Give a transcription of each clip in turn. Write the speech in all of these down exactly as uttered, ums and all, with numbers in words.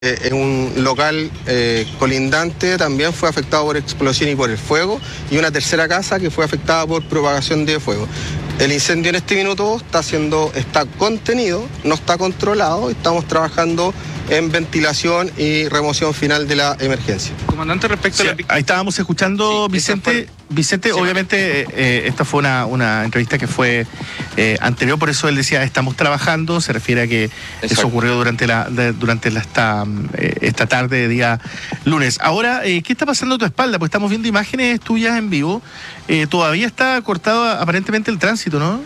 En un local eh, colindante también fue afectado por explosión y por el fuego, y una tercera casa que fue afectada por propagación de fuego. El incendio en este minuto está siendo, está contenido, no está controlado, estamos trabajando en ventilación y remoción final de la emergencia. Comandante, respecto sí, a la... Ahí estábamos escuchando, sí, Vicente. Vicente, sí, obviamente eh, esta fue una, una entrevista que fue eh, anterior, por eso él decía estamos trabajando, se refiere a que Exacto. eso ocurrió durante la de, durante la, esta, eh, esta tarde de día lunes. Ahora, eh, ¿qué está pasando a tu espalda? Pues estamos viendo imágenes tuyas en vivo, eh, todavía está cortado aparentemente el tránsito, ¿no?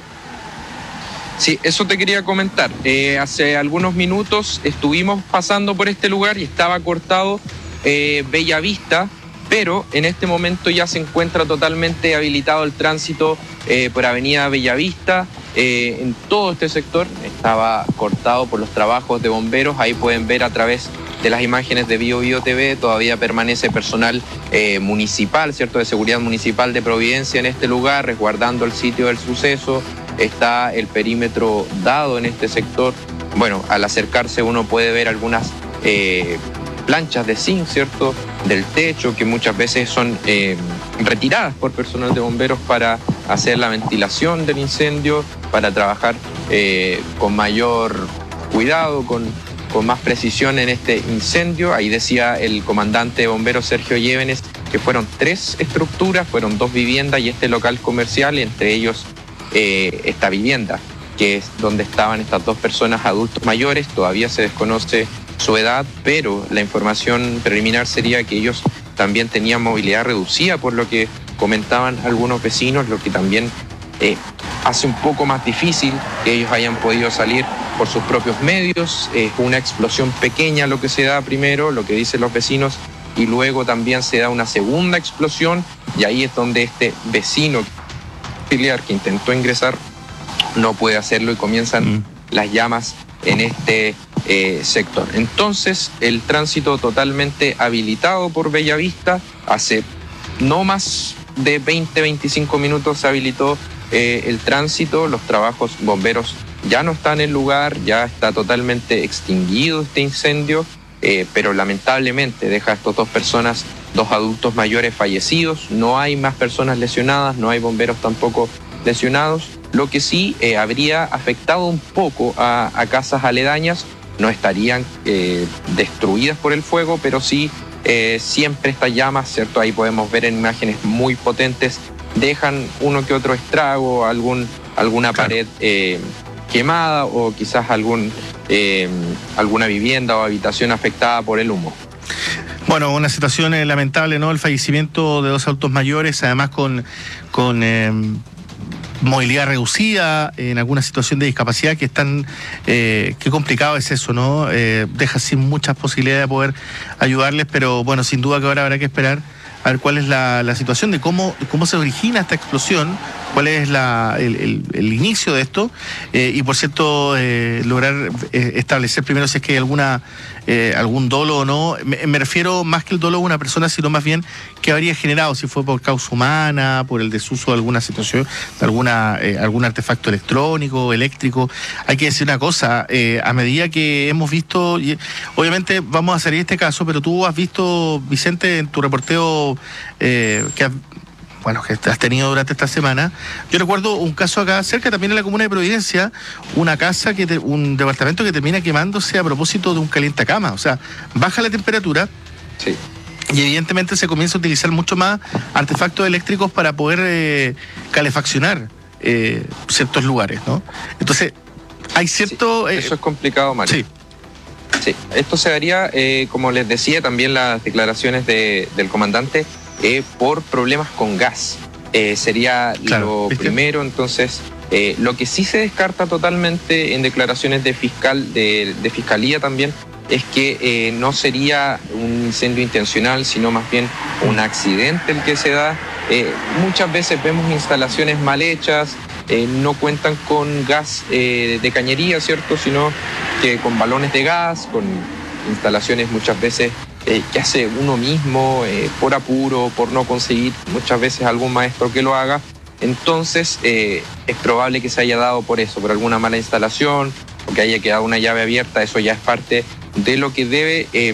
Sí, eso te quería comentar. Eh, hace algunos minutos estuvimos pasando por este lugar y estaba cortado eh, Bellavista, pero en este momento ya se encuentra totalmente habilitado el tránsito eh, por Avenida Bellavista. Eh, en todo este sector estaba cortado por los trabajos de bomberos. Ahí pueden ver a través de las imágenes de Bio Bio T V, todavía permanece personal eh, municipal, ¿cierto?, de seguridad municipal de Providencia en este lugar, resguardando el sitio del suceso. Está el perímetro dado en este sector. Bueno, al acercarse uno puede ver algunas eh, planchas de zinc, ¿cierto?, del techo, que muchas veces son eh, retiradas por personal de bomberos para hacer la ventilación del incendio, para trabajar eh, con mayor cuidado, con, con más precisión en este incendio. Ahí decía el comandante de bomberos Sergio Llévenes que fueron tres estructuras, fueron dos viviendas y este local comercial, entre ellos eh, esta vivienda, que es donde estaban estas dos personas adultos mayores. Todavía se desconoce su edad, pero la información preliminar sería que ellos también tenían movilidad reducida, por lo que comentaban algunos vecinos, lo que también eh, hace un poco más difícil que ellos hayan podido salir por sus propios medios. Es una explosión pequeña lo que se da primero, lo que dicen los vecinos, y luego también se da una segunda explosión, y ahí es donde este vecino que intentó ingresar no puede hacerlo y comienzan mm. las llamas en este eh, sector. Entonces, el tránsito totalmente habilitado por Bellavista. Hace no más de veinte, veinticinco minutos se habilitó eh, el tránsito. Los trabajos bomberos ya no están en el lugar, ya está totalmente extinguido este incendio, eh, pero lamentablemente deja a estas dos personas, dos adultos mayores fallecidos. No hay más personas lesionadas, no hay bomberos tampoco lesionados. Lo que sí eh, habría afectado un poco a, a casas aledañas, no estarían eh, destruidas por el fuego, pero sí eh, siempre estas llamas, ¿cierto? Ahí podemos ver en imágenes muy potentes, dejan uno que otro estrago, algún, alguna claro. pared eh, quemada o quizás algún, eh, alguna vivienda o habitación afectada por el humo. Bueno, una situación eh, lamentable, ¿no? El fallecimiento de dos adultos mayores, además con... con eh... movilidad reducida, en alguna situación de discapacidad, que están, eh, qué complicado es eso, ¿no? Eh, deja sin muchas posibilidades de poder ayudarles, pero bueno, sin duda que ahora habrá que esperar a ver cuál es la, la situación de cómo, cómo se origina esta explosión, cuál es la, el, el, el inicio de esto, eh, y por cierto, eh, lograr eh, establecer primero si es que hay alguna eh, algún dolo o no. Me, me refiero más que el dolo de una persona, sino más bien que habría generado, si fue por causa humana, por el desuso de alguna situación, de alguna eh, algún artefacto electrónico, eléctrico. Hay que decir una cosa, eh, a medida que hemos visto, y obviamente vamos a salir este caso, pero tú has visto, Vicente, en tu reporteo eh, que has bueno, que has tenido durante esta semana. Yo recuerdo un caso acá cerca, también en la comuna de Providencia, una casa, que te, un departamento que termina quemándose a propósito de un calientacama. O sea, baja la temperatura. Sí. Y evidentemente se comienza a utilizar mucho más artefactos eléctricos para poder eh, calefaccionar eh, ciertos lugares, ¿no? Entonces, hay cierto... Sí, eso eh, es complicado, Mario. Sí. Sí, esto se daría, eh, como les decía, también las declaraciones de, del comandante, Eh, por problemas con gas. Eh, sería claro, lo ¿viste? primero. Entonces, eh, lo que sí se descarta totalmente en declaraciones de fiscal, de, de fiscalía también, es que eh, no sería un incendio intencional, sino más bien un accidente el que se da. Eh, muchas veces vemos instalaciones mal hechas, eh, no cuentan con gas eh, de cañería, ¿cierto?, sino que con balones de gas, con instalaciones muchas veces Eh, que hace uno mismo eh, por apuro, por no conseguir muchas veces algún maestro que lo haga. Entonces eh, es probable que se haya dado por eso, por alguna mala instalación, o que haya quedado una llave abierta. Eso ya es parte de lo que debe... Eh,